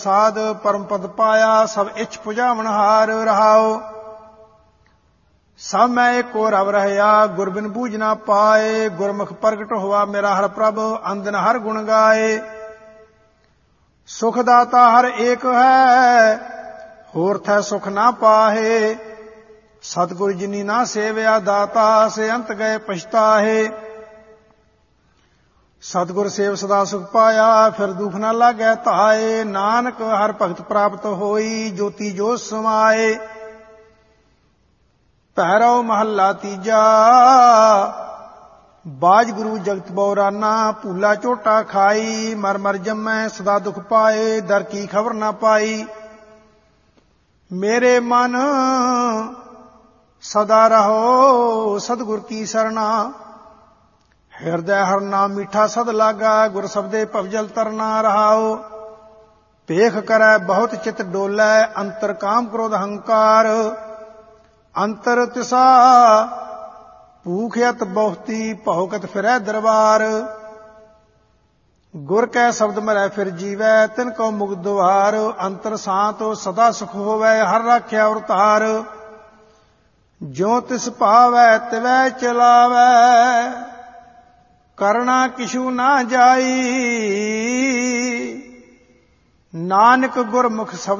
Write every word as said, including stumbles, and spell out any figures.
ਸਾਧ ਪਰਮ ਪਦ ਪਾਇਆ ਸਭ ਇੱਛ ਪੁਜਾਵਣ ਹਾਰ ਰਹਾਓ। ਸਭ ਮੈਂ ਏਕੋ ਰਵ ਰਹਿਆ ਗੁਰ ਬਿਨ ਬੂਝ ਨਾ ਪਾਏ। ਗੁਰਮੁਖ ਪ੍ਰਗਟ ਹੋਆ ਮੇਰਾ ਹਰ ਪ੍ਰਭ ਅੰਦਨ ਹਰ ਗੁਣ ਗਾਏ। ਸੁਖ ਦਾਤਾ ਹਰ ਏਕ ਹੈ ਹੋਰ ਥੈ ਸੁਖ ਨਾ ਪਾਹੇ। ਸਤਿਗੁਰ ਜਿਨੀ ਨਾ ਸੇਵਿਆ ਦਾਤਾ ਸੇ ਅੰਤ ਗਏ ਪਛਤਾਹੇ। ਸਤਿਗੁਰ ਸੇਵ ਸਦਾ ਸੁਖ ਪਾਇਆ ਫਿਰ ਦੁਖ ਨਾ ਲਾਗੈ ਧਾਏ। ਨਾਨਕ ਹਰ ਭਗਤ ਪ੍ਰਾਪਤ ਹੋਈ ਜੋਤੀ ਜੋ ਸਮਾਏ। ਭੈਰਵ ਮਹੱਲਾ ਤੀਜਾ। ਬਾਜ ਗੁਰੂ ਜਗਤ ਬਉਰਾਨਾ ਭੂਲਾ ਝੋਟਾ ਖਾਈ। ਮਰ ਮਰ ਜੰਮੈ ਸਦਾ ਦੁਖ ਪਾਏ ਦਰ ਕੀ ਖਬਰ ਨਾ ਪਾਈ। ਮੇਰੇ ਮਨ ਸਦਾ ਰਹੋ ਸਤਿਗੁਰ ਕੀ ਸਰਣਾ। ਹਿਰਦੈ ਹਰ ਨਾਮ ਮੀਠਾ ਸਦ ਲਾਗਾ ਗੁਰ ਸਬਦੇ ਭਵਜਲ ਤਰਨਾ ਰਹਾਓ। ਭੇਖ ਕਰੈ ਬਹੁਤ ਚਿਤ ਡੋਲੈ ਅੰਤਰ ਕਾਮ ਕ੍ਰੋਧ ਹੰਕਾਰ। ਅੰਤਰ ਤਿਸਾ ਭੂਖਿਅਤ ਬਹੁਤੀ ਭੌਕਤ ਫਿਰੈ ਦਰਬਾਰ। ਗੁਰ ਕੈ ਸ਼ਬਦ ਮਰੈ ਫਿਰ ਜੀਵੈ ਤਿਨ ਕੋ ਮੁਕਤ ਦੁਆਰ। ਅੰਤਰ ਸਾਤ ਸਦਾ ਸੁਖ ਹੋਵੈ ਹਰ ਰਾਖਿਆ ਅਵਤਾਰ। ਜਿਉ ਤਿਸ ਭਾਵੈ ਤਿਵੈ ਚਲਾਵੈ ਕਰਣਾ ਕਿਛੂ ਨਾ ਜਾਈ। ਨਾਨਕ ਗੁਰਮੁਖ ਸ਼ਬਦ